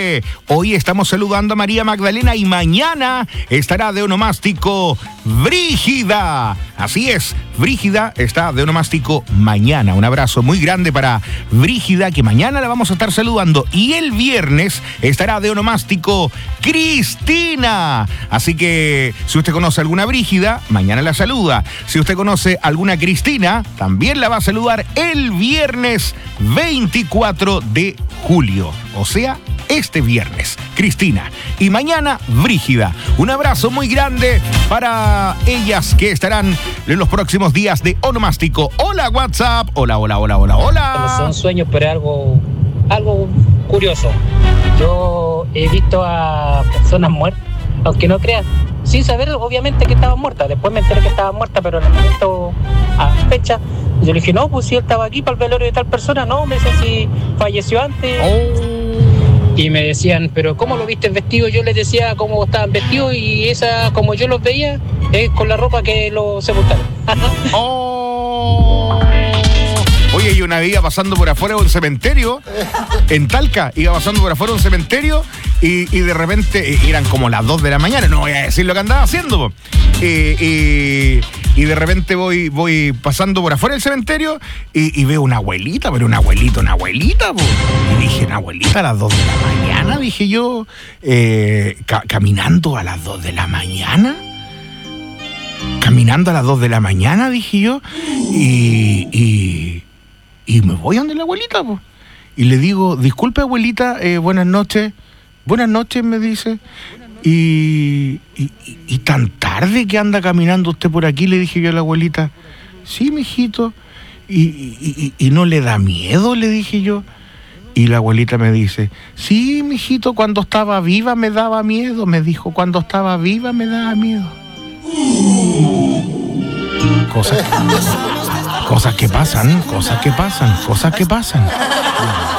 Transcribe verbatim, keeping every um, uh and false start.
que hoy estamos saludando a María Magdalena y mañana estará de onomástico Brígida. Así es, Brígida está de onomástico mañana. Un abrazo muy grande para Brígida, que mañana la vamos a estar saludando. Y el viernes estará de onomástico Cristina. Así que si usted conoce alguna Brígida, mañana la saluda. Si usted conoce alguna Cristina, también la va a saludar el viernes veinticuatro de julio. O sea, este viernes, Cristina. Y mañana, Brígida. Un abrazo muy grande para ellas que estarán en los próximos días de onomástico. Hola, WhatsApp. Hola, hola, hola, hola, hola. No son sueños, pero es algo, algo curioso. Yo he visto a personas muertas, aunque no crean, sin saber obviamente que estaban muertas. Después me enteré que estaban muertas, pero en el momento, a fecha, yo le dije, no, pues si él estaba aquí para el velorio de tal persona, no, me decía si falleció antes. Oh. Y me decían, pero ¿cómo lo viste vestido? Yo les decía cómo estaban vestidos y esa, como yo los veía, es con la ropa que lo sepultaron. Oh. Oye, y una vez iba pasando por afuera de un cementerio, en Talca, iba pasando por afuera de un cementerio y, y de repente, eh, eran como las dos de la mañana, no voy a decir lo que andaba haciendo, eh, eh, y de repente voy, voy pasando por afuera del cementerio y, y veo una abuelita, pero una abuelita, una abuelita, po. Y dije, una abuelita a las dos de la mañana, dije yo, eh, ca- caminando a las dos de la mañana. Caminando a las dos de la mañana, dije yo, y, y, y me voy a donde la abuelita, po. Y le digo, disculpe abuelita, eh, buenas noches. Buenas noches, me dice. Y, y, y, y tan tarde que anda caminando usted por aquí, le dije yo a la abuelita. Sí, mijito. Y, y, y, y no le da miedo, le dije yo. Y la abuelita me dice, sí, mijito, cuando estaba viva me daba miedo. Me dijo, cuando estaba viva me daba miedo. Cosas que, cosas que pasan, cosas que pasan, cosas que pasan.